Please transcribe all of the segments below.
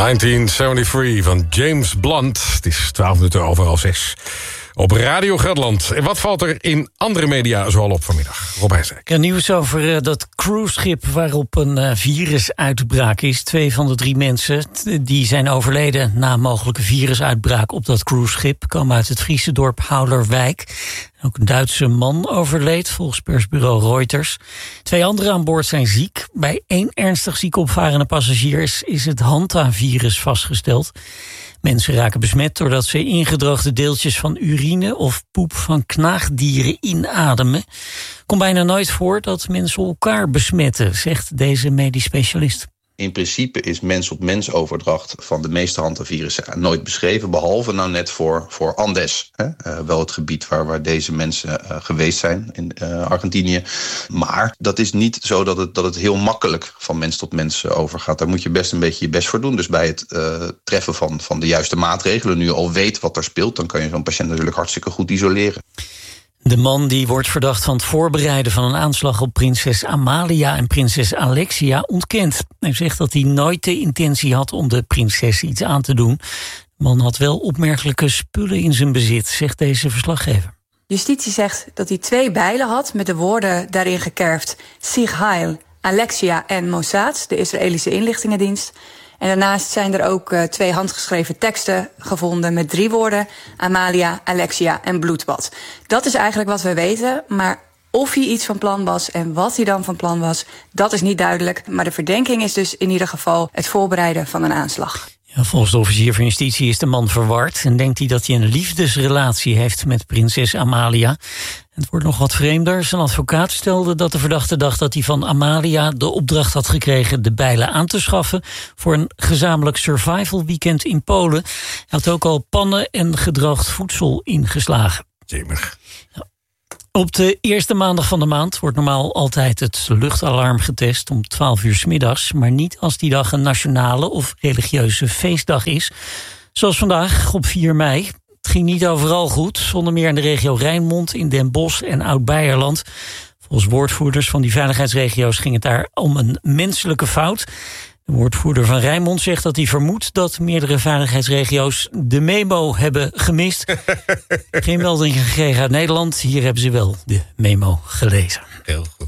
1973 van James Blunt. Het is 12 minuten over 6. Op Radio Gelderland. En wat valt er in andere media zoal op vanmiddag? Rob Heijsdijk. Ja, nieuws over dat cruiseschip waarop een virusuitbraak is. 2 van de 3 mensen die zijn overleden na een mogelijke virusuitbraak op dat cruiseschip komen uit het Friese dorp Houderwijk. Ook een Duitse man overleed, volgens persbureau Reuters. 2 anderen aan boord zijn ziek. Bij 1 ernstig ziek opvarende passagier is het Hanta-virus vastgesteld. Mensen raken besmet doordat ze ingedroogde deeltjes van urine of poep van knaagdieren inademen. Komt bijna nooit voor dat mensen elkaar besmetten, zegt deze medisch specialist. In principe is mens-op-mens overdracht van de meeste hantavirussen nooit beschreven, behalve nou net voor Andes. Wel het gebied waar deze mensen geweest zijn in Argentinië. Maar dat is niet zo dat het heel makkelijk van mens tot mens overgaat. Daar moet je best een beetje je best voor doen. Dus bij het treffen van de juiste maatregelen, nu je al weet wat er speelt, dan kan je zo'n patiënt natuurlijk hartstikke goed isoleren. De man die wordt verdacht van het voorbereiden van een aanslag op prinses Amalia en prinses Alexia ontkent. Hij zegt dat hij nooit de intentie had om de prinses iets aan te doen. De man had wel opmerkelijke spullen in zijn bezit, zegt deze verslaggever. Justitie zegt dat hij 2 bijlen had met de woorden daarin gekerfd Sig Heil, Alexia en Mossad, de Israëlische inlichtingendienst. En daarnaast zijn er ook 2 handgeschreven teksten gevonden met 3 woorden: Amalia, Alexia en bloedbad. Dat is eigenlijk wat we weten, maar of hij iets van plan was en wat hij dan van plan was, dat is niet duidelijk. Maar de verdenking is dus in ieder geval het voorbereiden van een aanslag. Ja, volgens de officier van justitie is de man verward en denkt hij dat hij een liefdesrelatie heeft met prinses Amalia. Het wordt nog wat vreemder. Zijn advocaat stelde dat de verdachte dacht dat hij van Amalia de opdracht had gekregen de bijlen aan te schaffen voor een gezamenlijk survival weekend in Polen. Hij had ook al pannen en gedroogd voedsel ingeslagen. Jemig. Ja. Op de eerste maandag van de maand wordt normaal altijd het luchtalarm getest om 12 uur 's middags, maar niet als die dag een nationale of religieuze feestdag is. Zoals vandaag op 4 mei. Het ging niet overal goed, zonder meer in de regio Rijnmond, in Den Bosch en Oud-Beijerland. Volgens woordvoerders van die veiligheidsregio's ging het daar om een menselijke fout. De woordvoerder van Rijnmond zegt dat hij vermoedt dat meerdere veiligheidsregio's de memo hebben gemist. Geen melding gekregen uit Nederland. Hier hebben ze wel de memo gelezen. Heel goed.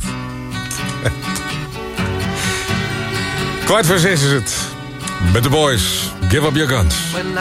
5:45 is het. Met de boys. Give up your guns.